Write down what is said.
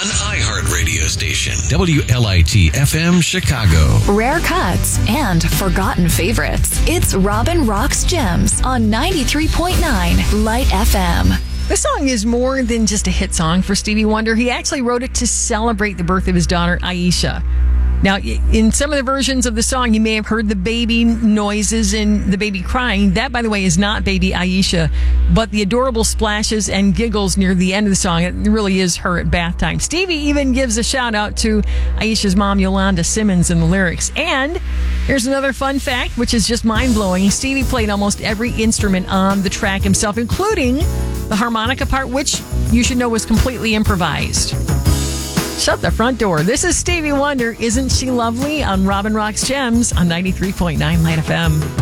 iHeart radio station, WLIT FM Chicago. Rare cuts and forgotten favorites. It's Robin Rocks Gems on 93.9 Light FM. This song is more than just a hit song for Stevie Wonder. He actually wrote it to celebrate the birth of his daughter, Aisha. Now, in some of the versions of the song, you may have heard the baby noises and the baby crying. That, by the way, is not baby Aisha, but the adorable splashes and giggles near the end of the song. It really is her at bath time. Stevie even gives a shout out to Aisha's mom, Yolanda Simmons, in the lyrics. And here's another fun fact, which is just mind-blowing. Stevie played almost every instrument on the track himself, including the harmonica part, which you should know was completely improvised. Shut the front door. This is Stevie Wonder, Isn't She Lovely? On Robin Rocks Gems on 93.9 Light FM.